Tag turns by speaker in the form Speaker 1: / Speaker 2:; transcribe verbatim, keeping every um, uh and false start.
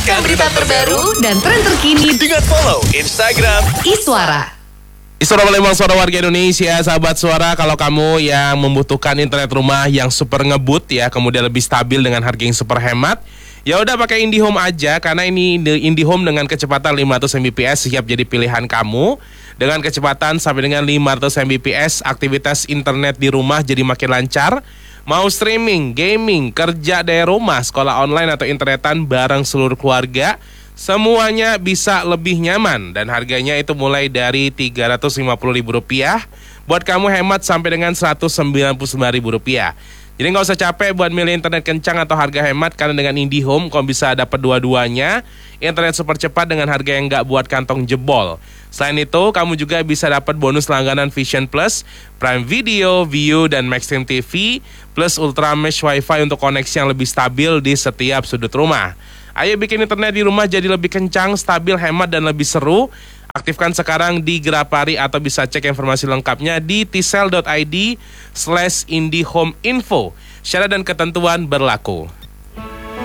Speaker 1: Dapatkan berita terbaru dan tren terkini
Speaker 2: dengan follow Instagram
Speaker 1: Iswara.
Speaker 3: Iswara Palembang, suara warga Indonesia. Sahabat Suara, kalau kamu yang membutuhkan internet rumah yang super ngebut ya, kemudian lebih stabil dengan harga yang super hemat, ya udah pakai IndiHome aja, karena ini IndiHome dengan kecepatan lima ratus megabit per second siap jadi pilihan kamu. Dengan kecepatan sampai dengan lima ratus megabit per second, aktivitas internet di rumah jadi makin lancar. Mau streaming, gaming, kerja dari rumah, sekolah online atau internetan bareng seluruh keluarga, semuanya bisa lebih nyaman. Dan harganya itu mulai dari tiga ratus lima puluh ribu rupiah, buat kamu hemat sampai dengan seratus sembilan puluh sembilan ribu rupiah. Jadi nggak usah capek buat milih internet kencang atau harga hemat, karena dengan IndiHome kamu bisa dapat dua-duanya. Internet super cepat dengan harga yang nggak buat kantong jebol. Selain itu, kamu juga bisa dapat bonus langganan Vision Plus, Prime Video, View, dan Maxstream T V, plus Ultra Mesh Wi-Fi untuk koneksi yang lebih stabil di setiap sudut rumah. Ayo bikin internet di rumah jadi lebih kencang, stabil, hemat, dan lebih seru. Aktifkan sekarang di Grapari atau bisa cek informasi lengkapnya di tsel dot id slash indihome info. Syarat dan ketentuan berlaku.